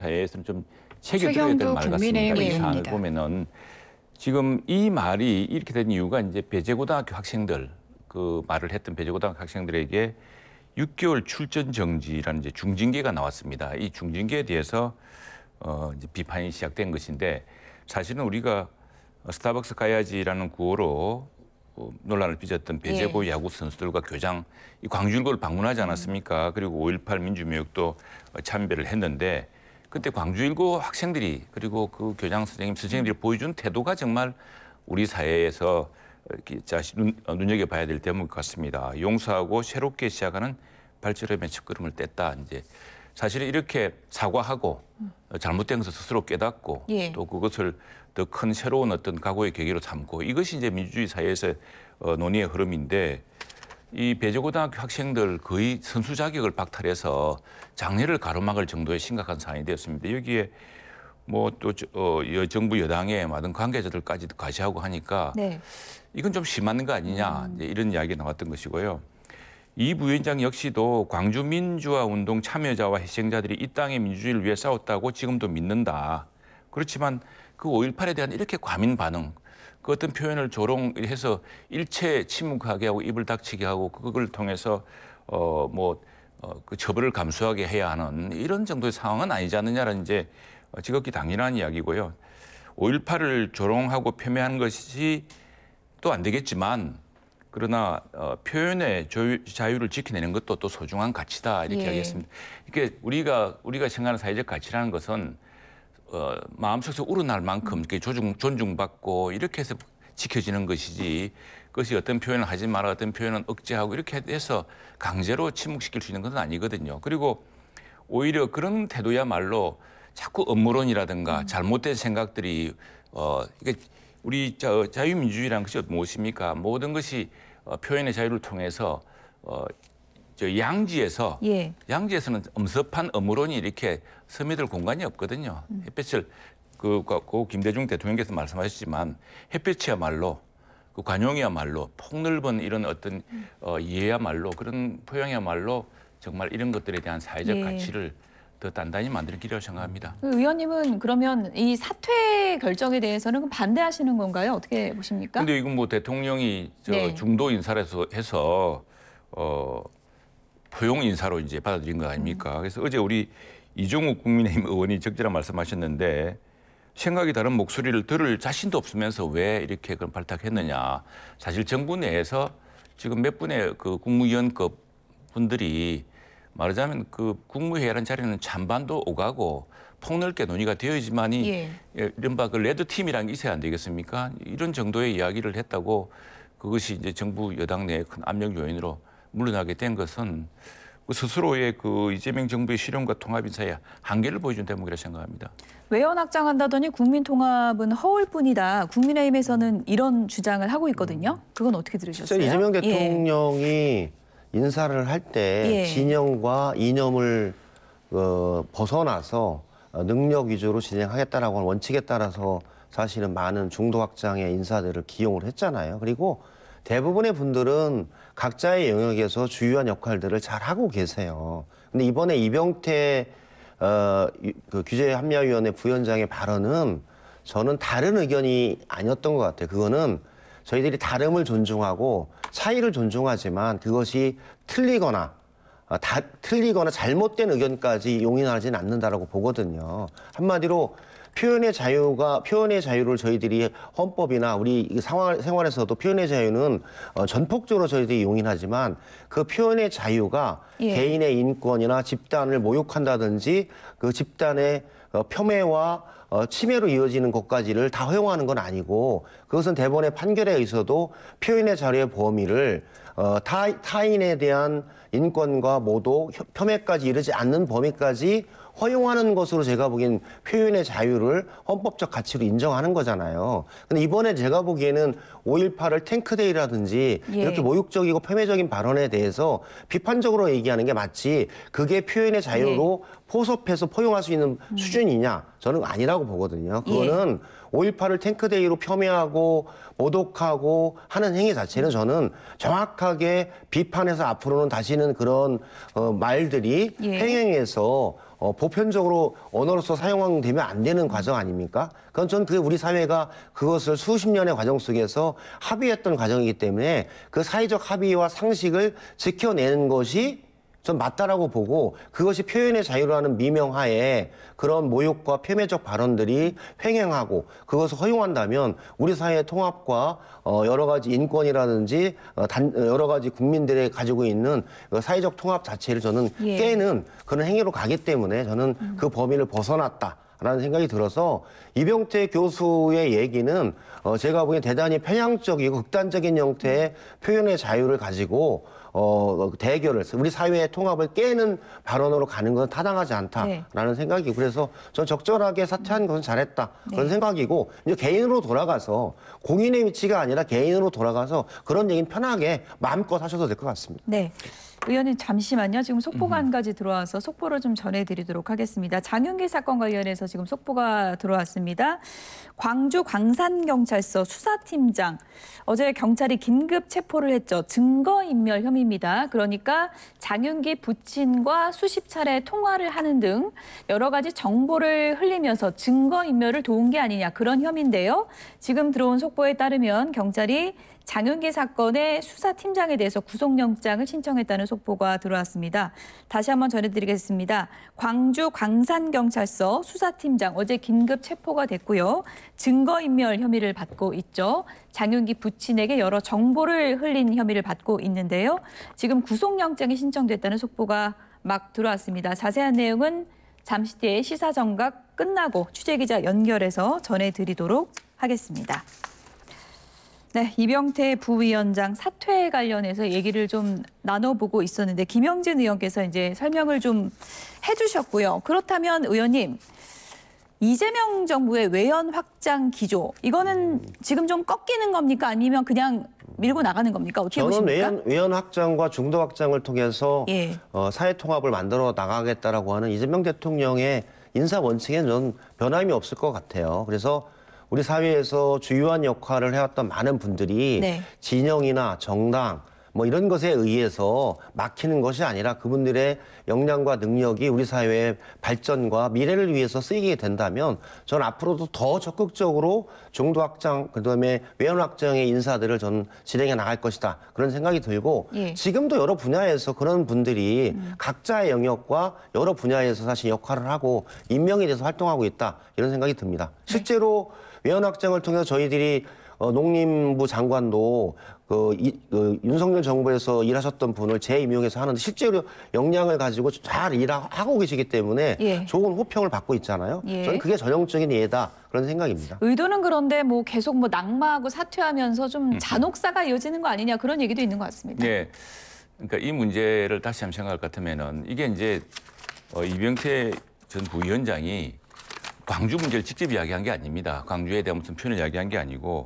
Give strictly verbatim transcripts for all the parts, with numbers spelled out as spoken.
사회에서는 좀 새겨들어야 될 최형두 말 같습니다. 국민의힘 이 사안을 의원입니다. 보면은 지금 이 말이 이렇게 된 이유가 이제 배제고등학교 학생들 그 말을 했던 배제고등학교 학생들에게 육 개월 출전 정지라는 이제 중징계가 나왔습니다. 이 중징계에 대해서 어 이제 비판이 시작된 것인데 사실은 우리가 스타벅스 가야지라는 구호로 어, 논란을 빚었던 배제고 예. 야구 선수들과 교장 이 광주일고를 방문하지 않았습니까? 음. 그리고 오일팔 민주묘역도 참배를 했는데 그때 광주일고 학생들이 그리고 그 교장 선생님, 선생님들이 보여준 태도가 정말 우리 사회에서 이렇게 눈, 눈여겨봐야 될 대목 같습니다. 용서하고 새롭게 시작하는 발전의 첫걸음을 뗐다. 이제 사실은 이렇게 사과하고 잘못된 것을 스스로 깨닫고 예. 또 그것을 더 큰 새로운 어떤 각오의 계기로 삼고 이것이 이제 민주주의 사회에서 어, 논의의 흐름인데 이 배제고등학교 학생들 거의 선수 자격을 박탈해서 장래를 가로막을 정도의 심각한 사안이 되었습니다. 여기에 뭐 또 어, 정부 여당의 많은 관계자들까지도 과시하고 하니까 네. 이건 좀 심한 거 아니냐 음. 이제 이런 이야기가 나왔던 것이고요. 이 부위원장 역시도 광주 민주화 운동 참여자와 희생자들이 이 땅의 민주주의를 위해 싸웠다고 지금도 믿는다. 그렇지만 그 오일팔에 대한 이렇게 과민 반응, 그 어떤 표현을 조롱해서 일체 침묵하게 하고 입을 닥치게 하고 그걸 통해서 어 뭐 어, 그 처벌을 감수하게 해야 하는 이런 정도의 상황은 아니지 않느냐라는 이제 지극히 당연한 이야기고요. 오일팔을 조롱하고 폄훼한 것이 또 안 되겠지만 그러나 어, 표현의 조유, 자유를 지켜내는 것도 또 소중한 가치다 이렇게 예. 하겠습니다. 이게 우리가 우리가 생각하는 사회적 가치라는 것은 어, 마음속에서 우러날 만큼 이렇게 존중, 존중받고 이렇게 해서 지켜지는 것이지 그것이 어떤 표현을 하지 마라 어떤 표현은 억제하고 이렇게 해서 강제로 침묵시킬 수 있는 것은 아니거든요. 그리고 오히려 그런 태도야말로 자꾸 음모론이라든가 잘못된 생각들이 어, 이게 우리 자, 자유민주주의라는 것이 무엇입니까? 모든 것이 어, 표현의 자유를 통해서 어, 저 양지에서 예. 양지에서는 엄습한 음모론이 이렇게 스며들 공간이 없거든요. 음. 햇빛을 그, 그 김대중 대통령께서 말씀하셨지만 햇빛이야말로 그 관용이야말로 폭넓은 이런 어떤 음. 어, 이해야말로 그런 포용이야말로 정말 이런 것들에 대한 사회적 예. 가치를 더 단단히 만드는 길이라고 생각합니다. 의원님은 그러면 이 사퇴 결정에 대해서는 반대하시는 건가요? 어떻게 보십니까? 근데 이건 뭐 대통령이 저 네. 중도 인사를 해서, 해서 어, 포용 인사로 이제 받아들인 거 아닙니까? 음. 그래서 어제 우리 이종욱 국민의힘 의원이 적절한 말씀하셨는데 생각이 다른 목소리를 들을 자신도 없으면서 왜 이렇게 그런 발탁했느냐. 사실 정부 내에서 지금 몇 분의 그 국무위원급 분들이 말하자면 그 국무회의라는 자리는 찬반도 오가고 폭넓게 논의가 되어야지만이 예. 이른바 그 레드팀이라는 게 있어야 안 되겠습니까? 이런 정도의 이야기를 했다고 그것이 이제 정부 여당 내의 큰 압력 요인으로 물러나게 된 것은 그 스스로의 그 이재명 정부의 실현과 통합 인사의 한계를 보여준 대목이라 생각합니다. 외연 확장한다더니 국민통합은 허울뿐이다. 국민의힘에서는 이런 주장을 하고 있거든요. 그건 어떻게 들으셨어요? 진짜 이재명 대통령이 예. 인사를 할 때 예. 진영과 이념을 어, 벗어나서 능력 위주로 진행하겠다라고 하는 원칙에 따라서 사실은 많은 중도 확장의 인사들을 기용을 했잖아요. 그리고 대부분의 분들은 각자의 영역에서 주요한 역할들을 잘 하고 계세요. 근데 이번에 이병태 어, 그 규제합리화위원회 부위원장의 발언은 저는 다른 의견이 아니었던 것 같아요. 그거는 저희들이 다름을 존중하고 차이를 존중하지만 그것이 틀리거나 다 틀리거나 잘못된 의견까지 용인하지는 않는다라고 보거든요. 한마디로 표현의 자유가 표현의 자유를 저희들이 헌법이나 우리 상황, 생활에서도 표현의 자유는 어, 전폭적으로 저희들이 용인하지만 그 표현의 자유가 예. 개인의 인권이나 집단을 모욕한다든지 그 집단의 어, 폄훼와 어, 침해로 이어지는 것까지를 다 허용하는 건 아니고 그것은 대법원의 판결에 의해서도 표현의 자유의 범위를 어, 타, 타인에 대한 인권과 모독, 폄훼까지 이르지 않는 범위까지 허용하는 것으로 제가 보기엔 표현의 자유를 헌법적 가치로 인정하는 거잖아요. 근데 이번에 제가 보기에는 오일팔을 탱크데이라든지 예. 이렇게 모욕적이고 폄훼적인 발언에 대해서 비판적으로 얘기하는 게 마치 그게 표현의 자유로 예. 포섭해서 포용할 수 있는 음. 수준이냐? 저는 아니라고 보거든요. 그거는 예. 오일팔을 탱크데이로 폄훼하고 모독하고 하는 행위 자체는 저는 정확하게 비판해서 앞으로는 다시는 그런 어, 말들이 예. 행행에서 어, 보편적으로 언어로서 사용되면 안 되는 과정 아닙니까? 그건 저는 그게 우리 사회가 그것을 수십 년의 과정 속에서 합의했던 과정이기 때문에 그 사회적 합의와 상식을 지켜내는 것이 전 맞다라고 보고 그것이 표현의 자유라는 미명하에 그런 모욕과 폄훼적 발언들이 횡행하고 그것을 허용한다면 우리 사회의 통합과 어 여러 가지 인권이라든지 어 단 여러 가지 국민들의 가지고 있는 그 사회적 통합 자체를 저는 예. 깨는 그런 행위로 가기 때문에 저는 음. 그 범위를 벗어났다. 라는 생각이 들어서 이병태 교수의 얘기는 어 제가 보기엔 대단히 편향적이고 극단적인 형태의 표현의 자유를 가지고 어 대결을 우리 사회의 통합을 깨는 발언으로 가는 건 타당하지 않다라는 네. 생각이고 그래서 전 적절하게 사퇴한 것은 잘했다 그런 네. 생각이고 이제 개인으로 돌아가서 공인의 위치가 아니라 개인으로 돌아가서 그런 얘기는 편하게 마음껏 하셔도 될 것 같습니다. 네. 의원님 잠시만요. 지금 속보가 한 가지 들어와서 속보를 좀 전해드리도록 하겠습니다. 장윤기 사건 관련해서 지금 속보가 들어왔습니다. 광주 광산경찰서 수사팀장 어제 경찰이 긴급 체포를 했죠. 증거인멸 혐의입니다. 그러니까 장윤기 부친과 수십 차례 통화를 하는 등 여러 가지 정보를 흘리면서 증거인멸을 도운 게 아니냐 그런 혐의인데요. 지금 들어온 속보에 따르면 경찰이 장윤기 사건의 수사팀장에 대해서 구속영장을 신청했다는 속보가 들어왔습니다. 다시 한번 전해드리겠습니다. 광주 광산경찰서 수사팀장 어제 긴급 체포가 됐고요. 증거인멸 혐의를 받고 있죠. 장윤기 부친에게 여러 정보를 흘린 혐의를 받고 있는데요. 지금 구속영장이 신청됐다는 속보가 막 들어왔습니다. 자세한 내용은 잠시 뒤에 시사정각 끝나고 취재기자 연결해서 전해드리도록 하겠습니다. 네, 이병태 부위원장 사퇴에 관련해서 얘기를 좀 나눠보고 있었는데 김영진 의원께서 이제 설명을 좀 해주셨고요. 그렇다면 의원님, 이재명 정부의 외연 확장 기조 이거는 지금 좀 꺾이는 겁니까? 아니면 그냥 밀고 나가는 겁니까? 어떻게 저는 보십니까? 외연, 외연 확장과 중도 확장을 통해서 예. 어, 사회 통합을 만들어 나가겠다라고 하는 이재명 대통령의 인사 원칙에는 전 변함이 없을 것 같아요. 그래서 우리 사회에서 주요한 역할을 해왔던 많은 분들이 네. 진영이나 정당 뭐 이런 것에 의해서 막히는 것이 아니라 그분들의 역량과 능력이 우리 사회의 발전과 미래를 위해서 쓰이게 된다면 저는 앞으로도 더 적극적으로 중도 확장, 그다음에 외연 확장의 인사들을 저는 진행해 나갈 것이다. 그런 생각이 들고 예. 지금도 여러 분야에서 그런 분들이 음. 각자의 영역과 여러 분야에서 사실 역할을 하고 임명이 돼서 활동하고 있다. 이런 생각이 듭니다. 실제로 네. 외연 확장을 통해서 저희들이 어, 농림부 장관도 그, 이, 그 윤석열 정부에서 일하셨던 분을 재임용해서 하는데 실제로 역량을 가지고 잘 일하고 계시기 때문에 예. 좋은 호평을 받고 있잖아요. 예. 저는 그게 전형적인 예다 그런 생각입니다. 의도는 그런데 뭐 계속 뭐 낙마하고 사퇴하면서 좀 잔혹사가 이어지는 거 아니냐 그런 얘기도 있는 것 같습니다. 네, 그러니까 이 문제를 다시 한번 생각할 것 같으면은 이게 이제 어, 이병태 전 부위원장이 광주 문제를 직접 이야기한 게 아닙니다. 광주에 대한 무슨 표현을 이야기한 게 아니고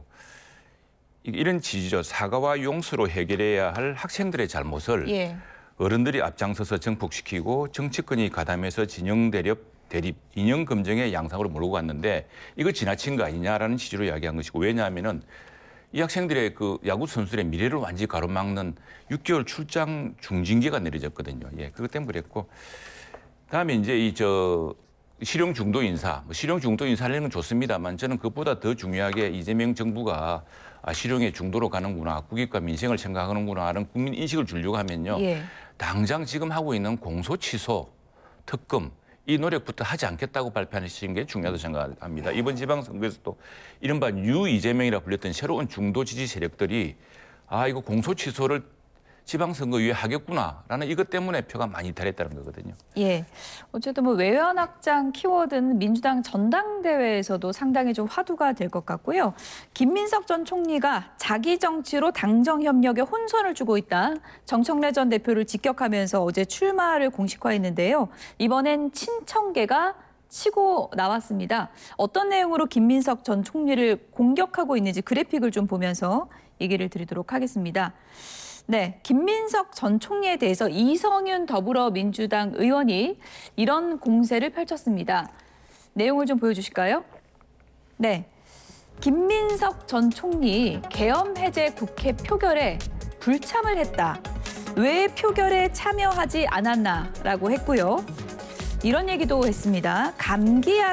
이런 지지죠. 사과와 용서로 해결해야 할 학생들의 잘못을 예. 어른들이 앞장서서 정폭시키고 정치권이 가담해서 진영 대립, 대립, 인형 검증의 양상으로 몰고 갔는데 이거 지나친 거 아니냐라는 취지로 이야기한 것이고 왜냐하면은 이 학생들의 그 야구 선수들의 미래를 완전히 가로막는 육 개월 출장 중징계가 내려졌거든요. 예, 그것 때문에 그랬고 다음에 이제 이 저 실형 중도 인사, 뭐 실형 중도 인사를 하는 건 좋습니다만 저는 그것보다 더 중요하게 이재명 정부가 아, 실형의 중도로 가는구나, 국익과 민생을 생각하는구나 하는 국민 인식을 주려고 하면요. 예. 당장 지금 하고 있는 공소 취소, 특검 이 노력부터 하지 않겠다고 발표하시는 게 중요하다고 생각합니다. 이번 지방선거에서도 이른바 뉴 이재명이라 불렸던 새로운 중도 지지 세력들이 아 이거 공소 취소를 지방선거 위에 하겠구나라는 이것 때문에 표가 많이 이탈했다는 거거든요. 예, 어쨌든 뭐 외연 확장 키워드는 민주당 전당대회에서도 상당히 좀 화두가 될 것 같고요. 김민석 전 총리가 자기 정치로 당정 협력에 혼선을 주고 있다. 정청래 전 대표를 직격하면서 어제 출마를 공식화했는데요. 이번엔 친청계가 치고 나왔습니다. 어떤 내용으로 김민석 전 총리를 공격하고 있는지 그래픽을 좀 보면서 얘기를 드리도록 하겠습니다. 네, 김민석 전 총리에 대해서 이성윤 더불어민주당 의원이 이런 공세를 펼쳤습니다. 내용을 좀 보여주실까요? 네, 김민석 전 총리 계엄 해제 국회 표결에 불참을 했다. 왜 표결에 참여하지 않았나라고 했고요. 이런 얘기도 했습니다. 감기약